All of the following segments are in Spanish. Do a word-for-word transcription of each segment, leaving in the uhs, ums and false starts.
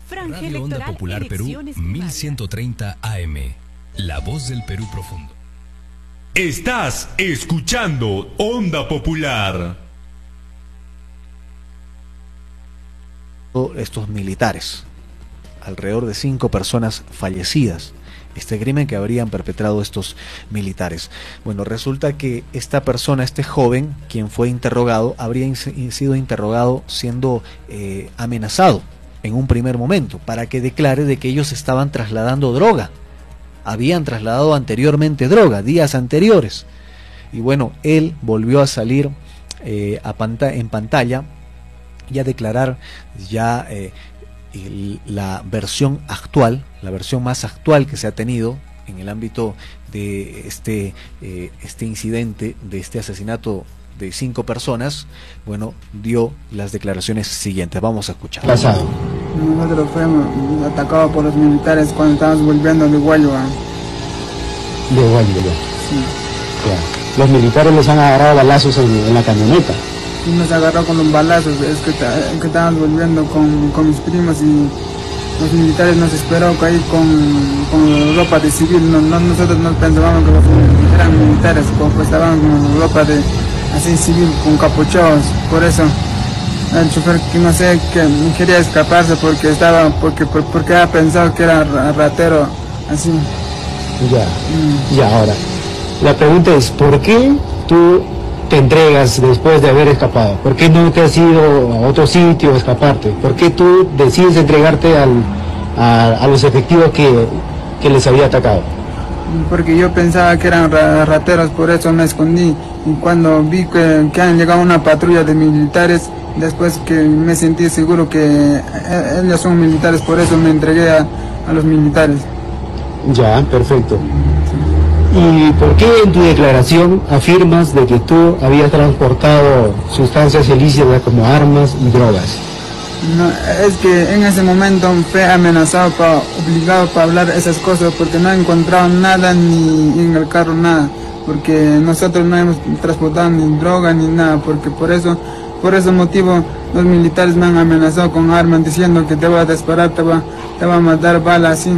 Franja Radio Onda Electoral, Popular Perú, mil ciento treinta A M. La voz del Perú profundo. Estás escuchando Onda Popular. Estos militares, alrededor de cinco personas fallecidas, este crimen que habrían perpetrado estos militares. Bueno, resulta que esta persona, este joven, quien fue interrogado, habría in sido interrogado siendo eh, amenazado en un primer momento, para que declare de que ellos estaban trasladando droga. Habían trasladado anteriormente droga, días anteriores. Y bueno, él volvió a salir eh, a panta en pantalla y a declarar ya eh, el, la versión actual, la versión más actual que se ha tenido en el ámbito de este, eh, este incidente, de este asesinato de cinco personas. Bueno, dio las declaraciones siguientes. Vamos a escuchar. Pasado. Nosotros fuimos atacados por los militares cuando estábamos volviendo de Huelva. De Huelva. Sí. Ya. Los militares les han agarrado balazos en, en la camioneta. Y nos agarró con los balazos, es que, que estábamos volviendo con, con mis primos y los militares nos esperó ahí con, con ropa de civil. No, no, nosotros no pensábamos que los eran militares, pues estaban con ropa de así civil, con capuchos. Por eso el chofer, que no sé, que quería escaparse porque estaba, porque porque había pensado que era ratero, así. Ya, mm. ya, ahora la pregunta es, ¿por qué tú te entregas después de haber escapado? ¿Por qué no te has ido a otro sitio a escaparte? ¿Por qué tú decides entregarte al, a, a los efectivos que, que les había atacado? Porque yo pensaba que eran rateros, por eso me escondí. Y cuando vi que, que han llegado una patrulla de militares, después que me sentí seguro que ellos son militares, por eso me entregué a, a los militares. Ya, perfecto. ¿Y por qué en tu declaración afirmas de que tú habías transportado sustancias ilícitas como armas y drogas? No, es que en ese momento fue amenazado, pa, obligado para hablar esas cosas porque no he encontrado nada ni en el carro nada, porque nosotros no hemos transportado ni droga ni nada, porque por eso, por ese motivo los militares me han amenazado con armas diciendo que te va a disparar, te va, te va a matar balas así.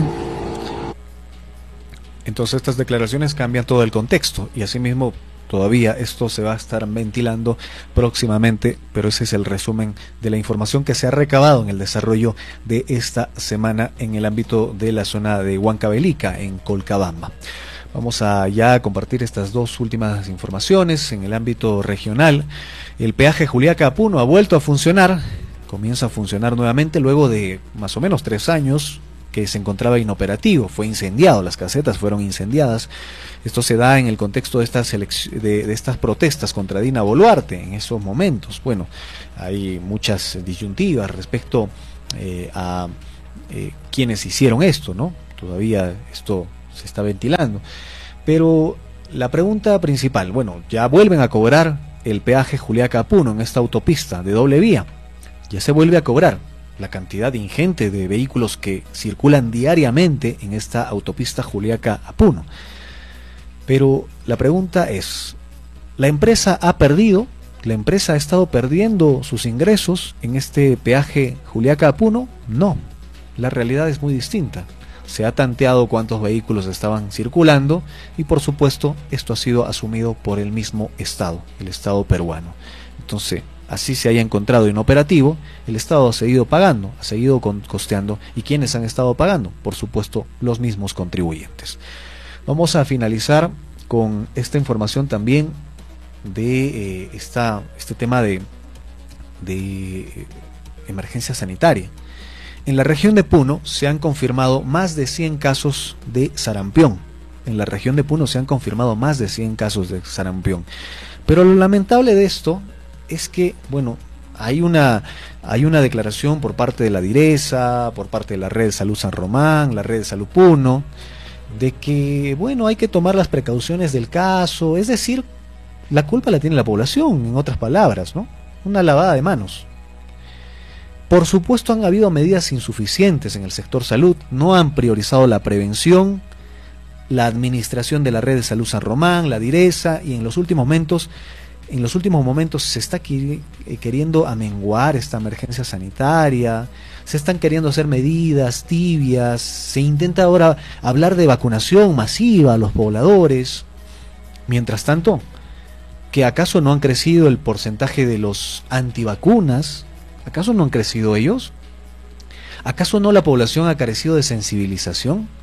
Entonces estas declaraciones cambian todo el contexto y asimismo todavía esto se va a estar ventilando próximamente, pero ese es el resumen de la información que se ha recabado en el desarrollo de esta semana en el ámbito de la zona de Huancavelica, en Colcabamba. Vamos a ya compartir estas dos últimas informaciones en el ámbito regional. El peaje Juliaca-Puno ha vuelto a funcionar, comienza a funcionar nuevamente luego de más o menos tres años que se encontraba inoperativo, fue incendiado, las casetas fueron incendiadas. Esto se da en el contexto de estas, de, de estas protestas contra Dina Boluarte en esos momentos. Bueno, hay muchas disyuntivas respecto eh, a eh, quienes hicieron esto, ¿no? Todavía esto se está ventilando. Pero la pregunta principal, bueno, ya vuelven a cobrar el peaje Juliaca-Puno en esta autopista de doble vía. Ya se vuelve a cobrar la cantidad ingente de vehículos que circulan diariamente en esta autopista Juliaca-Puno. Pero la pregunta es, ¿la empresa ha perdido? ¿La empresa ha estado perdiendo sus ingresos en este peaje Juliaca-Puno? No, la realidad es muy distinta. Se ha tanteado cuántos vehículos estaban circulando y por supuesto esto ha sido asumido por el mismo Estado, el Estado peruano. Entonces, así se haya encontrado inoperativo, el Estado ha seguido pagando, ha seguido costeando. ¿Y quiénes han estado pagando? Por supuesto, los mismos contribuyentes. Vamos a finalizar con esta información también de eh, esta, este tema de, de emergencia sanitaria. En la región de Puno se han confirmado más de cien casos de sarampión. En la región de Puno se han confirmado más de cien casos de sarampión. Pero lo lamentable de esto es que, bueno, hay una, hay una declaración por parte de la Direza, por parte de la Red de Salud San Román, la Red de Salud Puno, de que, bueno, hay que tomar las precauciones del caso, es decir, la culpa la tiene la población, en otras palabras, ¿no? Una lavada de manos. Por supuesto han habido medidas insuficientes en el sector salud, no han priorizado la prevención, la administración de la Red de Salud San Román, la Direza, y en los últimos momentos En los últimos momentos se está queriendo amenguar esta emergencia sanitaria, se están queriendo hacer medidas tibias, se intenta ahora hablar de vacunación masiva a los pobladores. Mientras tanto, ¿que acaso no han crecido el porcentaje de los antivacunas? ¿Acaso no han crecido ellos? ¿Acaso no la población ha carecido de sensibilización?